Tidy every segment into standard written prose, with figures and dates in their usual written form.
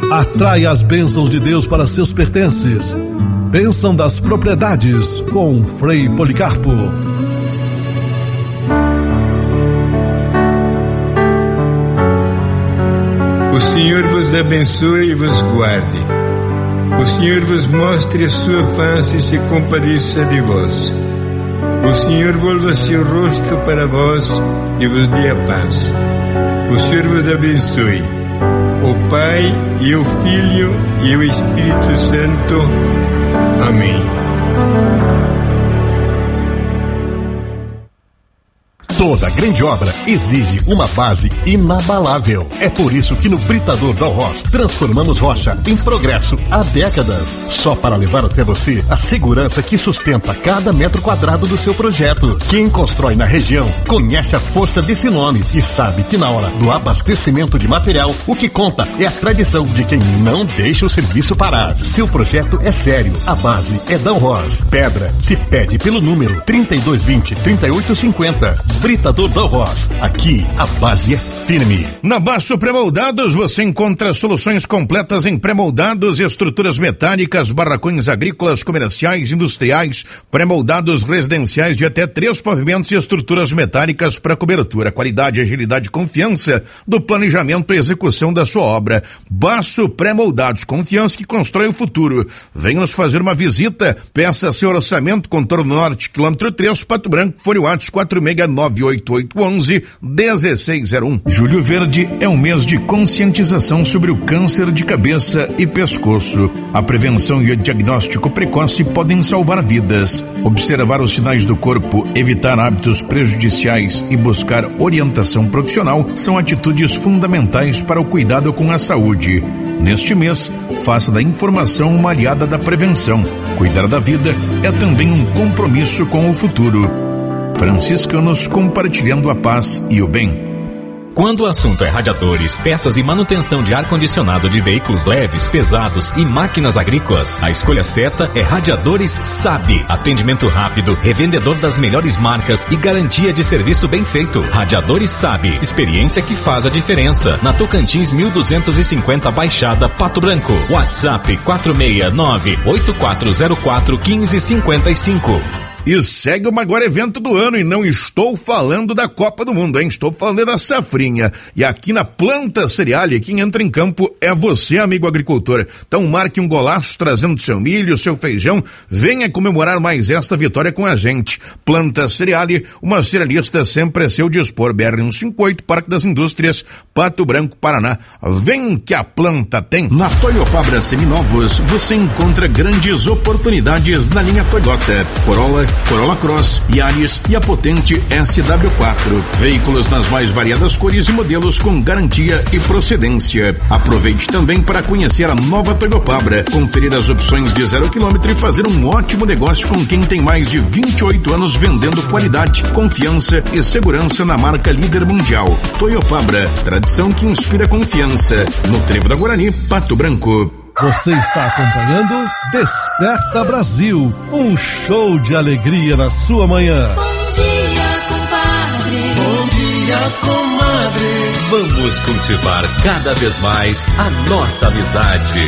Atrai as bênçãos de Deus para seus pertences. Bênção das propriedades com Frei Policarpo. O Senhor vos abençoe e vos guarde. O Senhor vos mostre a sua face e se compadeça de vós. O Senhor volva seu rosto para vós e vos dê a paz. O Senhor vos abençoe. O Pai e o Filho e o Espírito Santo. Amém. Toda grande obra exige uma base inabalável. É por isso que no Britador Dalros transformamos rocha em progresso há décadas. Só para levar até você a segurança que sustenta cada metro quadrado do seu projeto. Quem constrói na região conhece a força desse nome e sabe que na hora do abastecimento de material, o que conta é a tradição de quem não deixa o serviço parar. Seu projeto é sério, a base é Dalros. Pedra se pede pelo número 3220-3850. Britador Dalros. Aqui a base é firme. Na Basso Pré-Moldados você encontra soluções completas em pré-moldados e estruturas metálicas, barracões agrícolas, comerciais, industriais, pré-moldados residenciais de até 3 pavimentos e estruturas metálicas para cobertura. Qualidade, agilidade e confiança do planejamento e execução da sua obra. Basso Pré-Moldados, confiança que constrói o futuro. Venha nos fazer uma visita, peça seu orçamento, Contorno Norte, quilômetro 3, Pato Branco, fone WhatsApp 4698811-1601. Julho Verde é um mês de conscientização sobre o câncer de cabeça e pescoço. A prevenção e o diagnóstico precoce podem salvar vidas. Observar os sinais do corpo, evitar hábitos prejudiciais e buscar orientação profissional são atitudes fundamentais para o cuidado com a saúde. Neste mês, faça da informação uma aliada da prevenção. Cuidar da vida é também um compromisso com o futuro. Franciscanos compartilhando a paz e o bem. Quando o assunto é radiadores, peças e manutenção de ar-condicionado de veículos leves, pesados e máquinas agrícolas, a escolha certa é Radiadores SAB. Atendimento rápido, revendedor das melhores marcas e garantia de serviço bem feito. Radiadores SAB. Experiência que faz a diferença. Na Tocantins 1250 Baixada, Pato Branco. WhatsApp 469-8404-1555. E segue o maior evento do ano, e não estou falando da Copa do Mundo, hein? Estou falando da safrinha. E aqui na Planta Cerealia, quem entra em campo é você, amigo agricultor. Então marque um golaço trazendo seu milho, seu feijão. Venha comemorar mais esta vitória com a gente. Planta Cerealia, uma cerealista sempre a seu dispor. BR-158, Parque das Indústrias, Pato Branco, Paraná. Vem que a planta tem. Na Toyopabra Seminovos, você encontra grandes oportunidades na linha Toyota. Corolla Cross, Yaris e a potente SW4. Veículos nas mais variadas cores e modelos com garantia e procedência. Aproveite também para conhecer a nova Toyopabra, conferir as opções de 0 km e fazer um ótimo negócio com quem tem mais de 28 anos vendendo qualidade, confiança e segurança na marca líder mundial. Toyopabra, tradição que inspira confiança. No Trevo da Guarani, Pato Branco. Você está acompanhando Desperta Brasil, um show de alegria na sua manhã. Bom dia, compadre. Bom dia, comadre. Vamos cultivar cada vez mais a nossa amizade.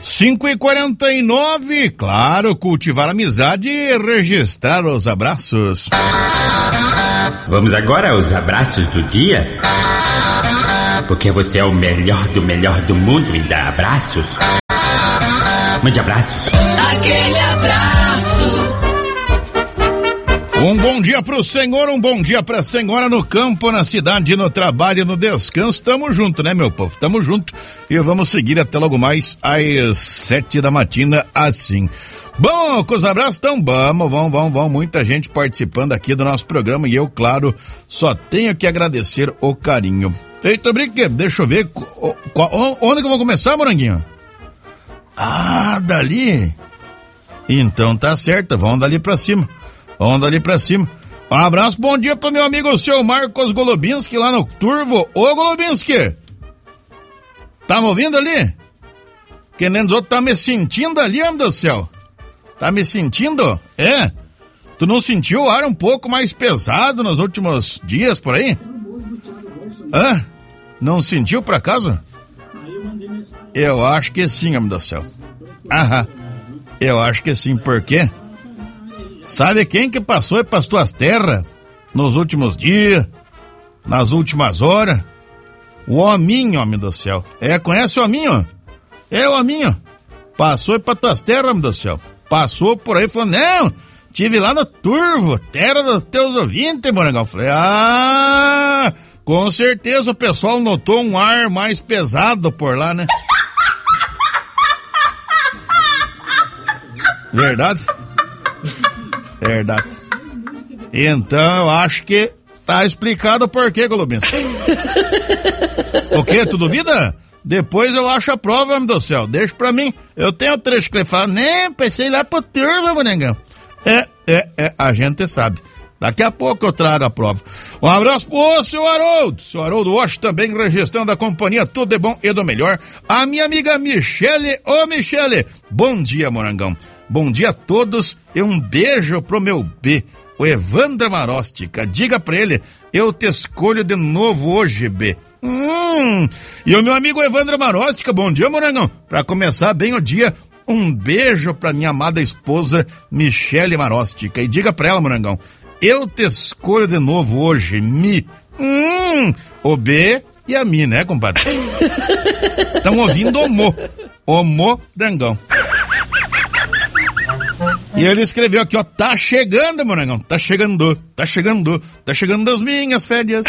5h49, claro, cultivar a amizade e registrar os abraços. Vamos agora aos abraços do dia? Porque você é o melhor do mundo e dá abraços. Mande abraços. Aquele abraço. Um bom dia pro senhor, um bom dia pra senhora no campo, na cidade, no trabalho, no descanso. Tamo junto, né, meu povo? Tamo junto. E vamos seguir até logo mais às 7 da matina, assim. Bom, com os abraços, então vamos. Muita gente participando aqui do nosso programa e eu, claro, só tenho que agradecer o carinho. Feito brinquedo, deixa eu ver onde que eu vou começar, Moranguinho? Ah, dali? Então tá certo, vamos dali pra cima. Um abraço, bom dia pro meu amigo, o seu Marcos Golubinski lá no Turvo. Ô Golubinski, tá me ouvindo ali? Que nem os outros tá me sentindo ali, homem do céu. Tá me sentindo? É? Tu não sentiu o ar um pouco mais pesado nos últimos dias por aí? Hã? Não sentiu por acaso? Eu acho que sim, homem do céu. Aham. Eu acho que sim, por quê? Sabe quem que passou para as tuas terras nos últimos dias, nas últimas horas? O hominho, homem do céu. Conhece o hominho? O hominho. Passou para tuas terras, homem do céu. Passou por aí e falou, não, tive lá no Turvo, terra dos teus ouvintes, Morangão. Falei, com certeza o pessoal notou um ar mais pesado por lá, né? Verdade? Verdade. Então eu acho que tá explicado o porquê, Golubinski. O quê? Tu duvida? Depois eu acho a prova, homem do céu. Deixa pra mim. Eu tenho trecho que ele fala, nem pensei lá pro Turvo, Morangão. A gente sabe. Daqui a pouco eu trago a prova. Um abraço pro seu Haroldo. Seu Haroldo Osh também registrando a companhia Tudo é Bom e do Melhor. A minha amiga Michele. Ô, Michele. Bom dia, Morangão. Bom dia a todos e um beijo pro meu B, o Evandro Marostica. Diga pra ele, eu te escolho de novo hoje, B. E o meu amigo Evandro Marostica, bom dia, Morangão. Pra começar bem o dia, um beijo pra minha amada esposa, Michele Marostica. E diga pra ela, Morangão, eu te escolho de novo hoje, o B e a Mi, né, compadre? Estão ouvindo o Morangão. E ele escreveu aqui, ó, tá chegando, Morangão, tá chegando as minhas férias.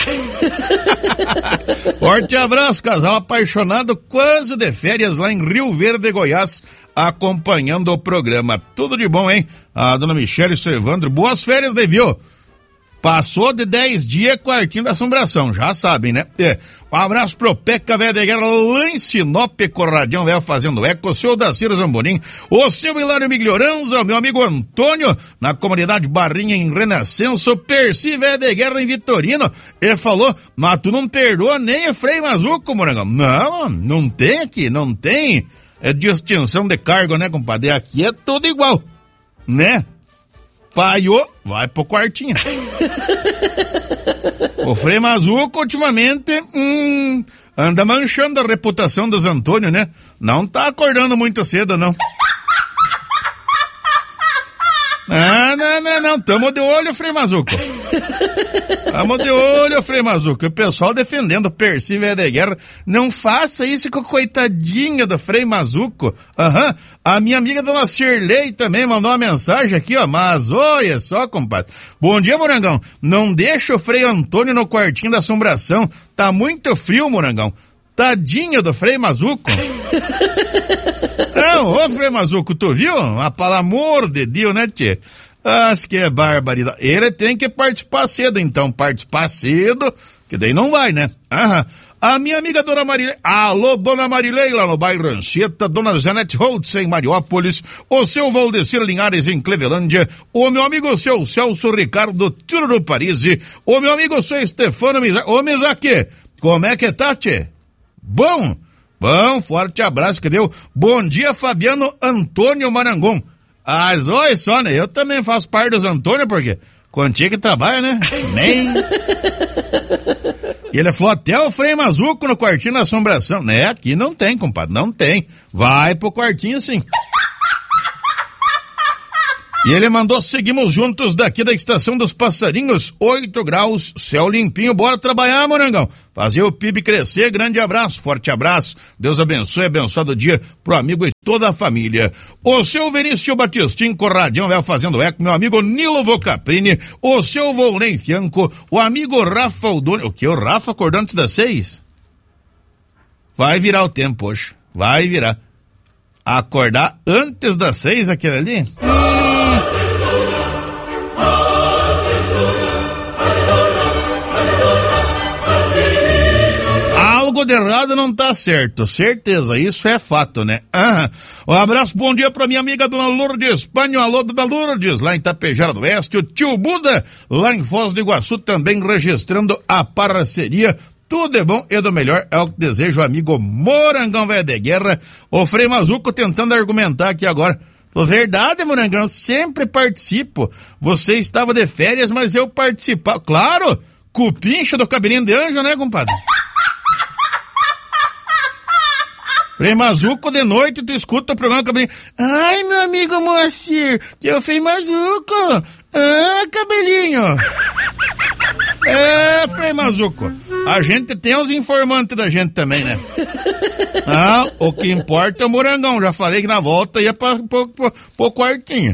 Forte abraço, casal apaixonado, quase de férias lá em Rio Verde, Goiás, acompanhando o programa. Tudo de bom, hein? A dona Michele e seu Evandro, boas férias, viu? Passou de 10 dias, quartinho da assombração, já sabem, né? Um abraço pro Peca Velho de Guerra, lá em Sinop, Corradião Velho fazendo eco, o seu Dacira Zambonim, o seu Hilário Miglioranza, o meu amigo Antônio, na comunidade Barrinha em Renascença, o Percy Velho de Guerra em Vitorino. Ele falou, mas tu não perdoa nem o Frei Mazuco, Morangão. Não tem aqui, não tem. É de extinção de cargo, né, compadre? Aqui é tudo igual, né? Paiô, vai pro quartinho. O Frei Mazuco, ultimamente, anda manchando a reputação dos Antônio, né? Não tá acordando muito cedo, não. Não. Tamo de olho, Frei Mazuco. Tamo de olho, Frei Mazuco. O pessoal defendendo o Percy Velho de Guerra. Não faça isso com a coitadinha do Frei Mazuco. A minha amiga dona Shirley também mandou uma mensagem aqui, ó. Mas olha só, compadre. Bom dia, Morangão. Não deixa o Frei Antônio no quartinho da assombração. Tá muito frio, Morangão. Tadinho do Frei Mazuco. Não, ô Frei Mazuco, tu viu? Pelo amor de Deus, né, tchê? Que é barbaridade. Ele tem que participar cedo, então. Participar cedo, que daí não vai, né? A minha amiga Dona Marilei. Alô, Dona Marilei, lá no bairro Rancheta. Dona Janete Holtz em Mariópolis. O seu Valdecir Linhares em Clevelândia. O meu amigo seu Celso Ricardo Tiro Paris. O meu amigo seu Stefano Mizaki. Ô, Mizaki, como é que tá, tchê? Bom, forte abraço, que deu. Bom dia, Fabiano Antônio Marangon. Olha só, né? Eu também faço parte dos Antônio, porque contigo que trabalha, né? Nem. E ele falou até o Frei Mazuco no quartinho da assombração. Né? Aqui não tem, compadre, não tem. Vai pro quartinho sim. E ele mandou, seguimos juntos daqui da Estação dos Passarinhos, 8 graus, céu limpinho, bora trabalhar, Morangão. Fazer o PIB crescer, grande abraço, forte abraço. Deus abençoe, abençoado dia pro amigo e toda a família. O seu Venício Batistin Corradião vai fazendo eco, meu amigo Nilo Vocaprini, o seu Volney Fianco, o amigo Rafa Aldoni. O que? O Rafa acordando antes das 6? Vai virar o tempo hoje, vai virar. Acordar antes das 6 aquele ali? Algo de errado não tá certo, certeza, isso é fato, né? Um abraço, bom dia pra minha amiga Dona Lourdes Espanho, alô Dona Lourdes, lá em Tapejara do Oeste, o tio Buda, lá em Foz do Iguaçu, também registrando a parceria. Tudo é bom e do melhor, é o que deseja o amigo Morangão Velho de Guerra. O Frei Mazuco tentando argumentar aqui agora. Verdade, Morangão, sempre participo. Você estava de férias, mas eu participava. Claro, cupincha do cabelinho de anjo, né, compadre? Frei Mazuco, de noite tu escuta o programa cabelinho. Ai, meu amigo Moacir, que eu Frei Mazuco. Ah, cabelinho. É, Frei Mazuco, a gente tem os informantes da gente também, né? Ah, o que importa é o morangão. Já falei que na volta ia pro quartinho.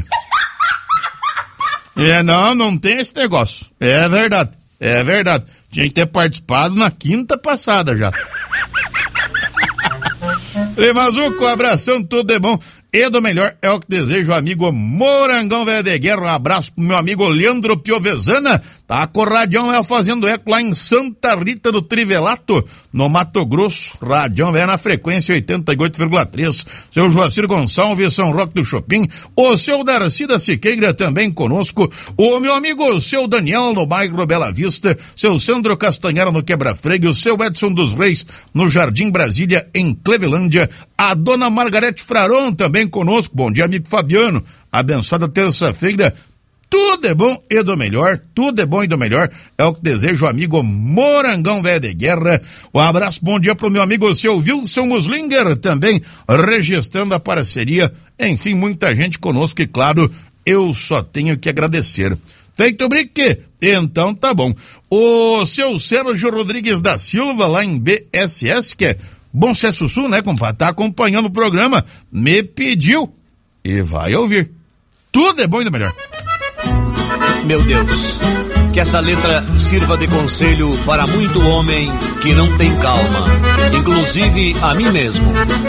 É, não tem esse negócio. É verdade. Tinha que ter participado na quinta passada já. Frei Mazuco, um abração, tudo é bom. E do melhor é o que desejo, amigo Morangão Velho de Guerra. Um abraço pro meu amigo Leandro Piovezana. Tá com o Radião Velho fazendo eco lá em Santa Rita do Trivelato, no Mato Grosso. Radião Velho na frequência 88,3. Seu Joacir Gonçalves, São Roque do Chopin. O seu Darcy da Siqueira também conosco. O meu amigo, seu Daniel, no bairro Bela Vista. Seu Sandro Castanhara no Quebra-Fregue. O seu Edson dos Reis no Jardim Brasília, em Clevelândia. A dona Margarete Fraron também conosco. Bom dia, amigo Fabiano. Abençoada terça-feira. Tudo é bom e do melhor, tudo é bom e do melhor, é o que desejo, amigo Morangão Velho de Guerra. Um abraço, bom dia pro meu amigo, seu Wilson Muslinger, também registrando a parceria. Enfim, muita gente conosco e, claro, eu só tenho que agradecer. Feito brinque? Então tá bom. O seu Sérgio Rodrigues da Silva, lá em BSS, que é Bom Sucesso Sul, né, compadre? Tá acompanhando o programa, me pediu e vai ouvir. Tudo é bom e do melhor. Meu Deus, que esta letra sirva de conselho para muito homem que não tem calma, inclusive a mim mesmo.